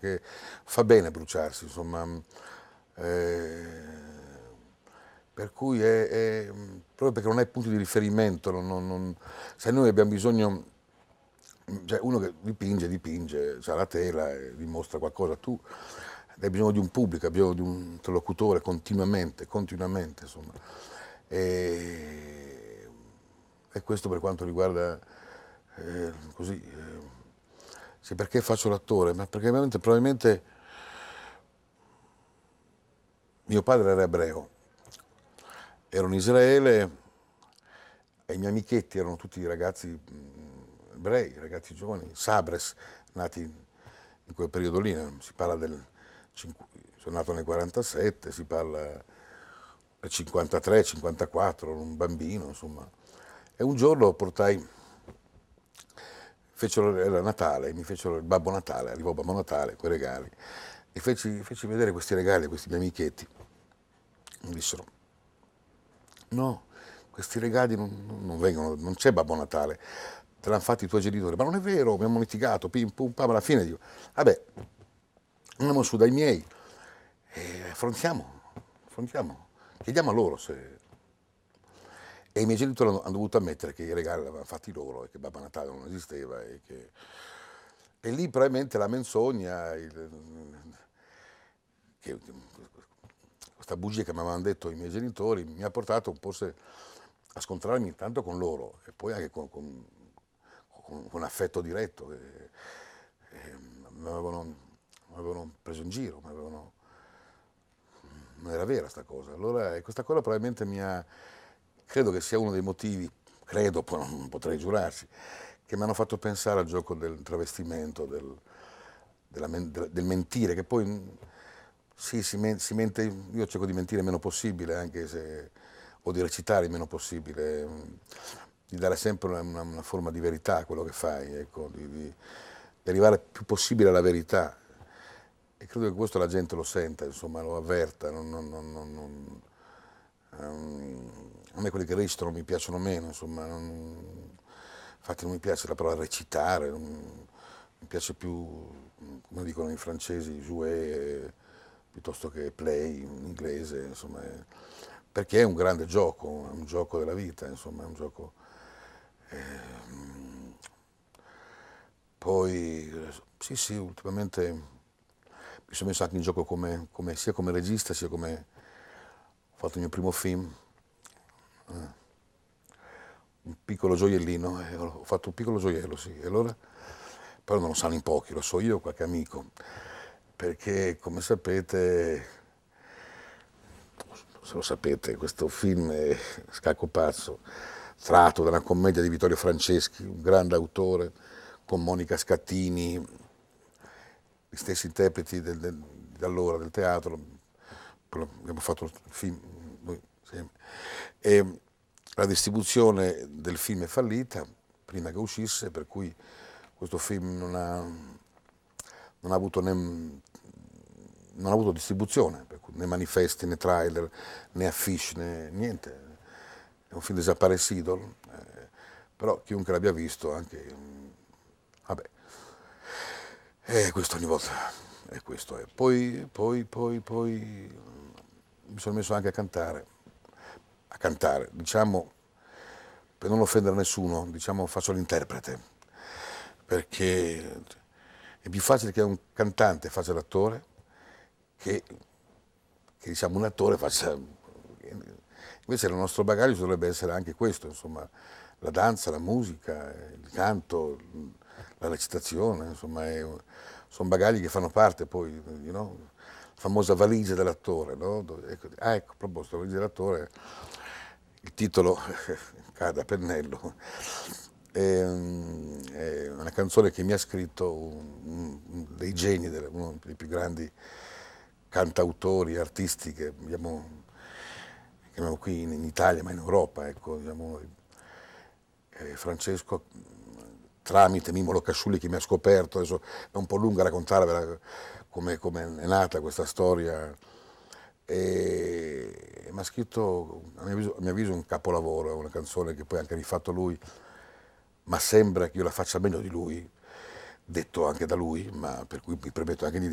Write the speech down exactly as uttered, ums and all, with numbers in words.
che fa bene bruciarsi, insomma. Eh, per cui è, è proprio perché non hai punti di riferimento, non, non, non, sai, noi abbiamo bisogno, cioè uno che dipinge, dipinge, ha la tela e dimostra qualcosa, tu hai bisogno di un pubblico, hai bisogno di un interlocutore continuamente, continuamente, insomma. E, e questo per quanto riguarda eh, così, eh, sì, perché faccio l'attore? Ma perché veramente, probabilmente mio padre era ebreo, ero in Israele e i miei amichetti erano tutti ragazzi mh, ebrei, ragazzi giovani, sabres, nati in quel periodo lì, si parla del, sono nato nel quarantasette, si parla del cinquantatré, cinquantaquattro, ero un bambino, insomma. E un giorno portai, fecero, era Natale, mi fecero il Babbo Natale, arrivò Babbo Natale con i regali, e feci, feci vedere questi regali a questi miei amichetti. Mi dissero, no, questi regali non, non vengono, non c'è Babbo Natale, te l'hanno fatti i tuoi genitori, ma non è vero, abbiamo litigato, pim pum pam, alla fine dico, vabbè, andiamo su dai miei e affrontiamo, affrontiamo, chiediamo a loro se... E i miei genitori hanno, hanno dovuto ammettere che i regali li avevano fatti loro e che Babbo Natale non esisteva e che... E lì probabilmente la menzogna, il, che, questa bugia che mi avevano detto i miei genitori mi ha portato forse a scontrarmi intanto con loro e poi anche con, con, con, con affetto diretto. E, e mi, avevano, mi avevano preso in giro, mi avevano, non era vera sta cosa. Allora questa cosa probabilmente mi ha, credo che sia uno dei motivi, credo, poi non potrei giurarsi, che mi hanno fatto pensare al gioco del travestimento, del, della, del mentire, che poi sì, si, men, si mente, io cerco di mentire il meno possibile, anche se, o di recitare il meno possibile, di dare sempre una, una, una forma di verità a quello che fai, ecco, di, di, di arrivare il più possibile alla verità. E credo che questo la gente lo senta, insomma, lo avverta. Non, non, non, non, um, a me quelli che recitano mi piacciono meno, insomma, non, infatti non mi piace la parola recitare, non, mi piace più, come dicono i francesi, jouer, piuttosto che play in inglese, insomma, è, perché è un grande gioco, è un gioco della vita, insomma, è un gioco... Eh, poi, sì, sì, ultimamente mi sono messo anche in gioco come, come, sia come regista, sia come... Ho fatto il mio primo film, eh, un piccolo gioiellino, eh, ho fatto un piccolo gioiello, sì, e allora... Però non lo sanno in pochi, lo so io e qualche amico, perché come sapete, se lo sapete, questo film è Scacco Pazzo, tratto da una commedia di Vittorio Franceschi, un grande autore, con Monica Scattini, gli stessi interpreti del, del, di allora del teatro, abbiamo fatto il film noi insieme. E la distribuzione del film è fallita prima che uscisse, per cui questo film non ha, non ha avuto né, non ha avuto distribuzione, né manifesti, né trailer, né affiche, né niente. È un film desaparecido, eh, però chiunque l'abbia visto anche, vabbè, e questo ogni volta è questo. È. Poi, poi, poi, poi mi sono messo anche a cantare, a cantare, diciamo, per non offendere nessuno, diciamo faccio l'interprete, perché è più facile che un cantante faccia l'attore che, che diciamo, un attore faccia... Invece il nostro bagaglio dovrebbe essere anche questo, insomma, la danza, la musica, il canto, la recitazione, insomma, è, sono bagagli che fanno parte poi, you know, la famosa valigia dell'attore, no? Ah, ecco, a proposito, la valigia dell'attore, il titolo cade a pennello. È una canzone che mi ha scritto un, un, dei geni, uno dei più grandi cantautori, artisti che abbiamo, che abbiamo qui in, in Italia, ma in Europa, ecco, diciamo, eh, Francesco, tramite Mimmo Locasciulli che mi ha scoperto, adesso è un po' lunga raccontarvela come, come è nata questa storia, e mi ha scritto, a mio, avviso, a mio avviso, un capolavoro, è una canzone che poi ha anche rifatto lui, ma sembra che io la faccia meglio di lui, detto anche da lui, ma per cui mi permetto anche di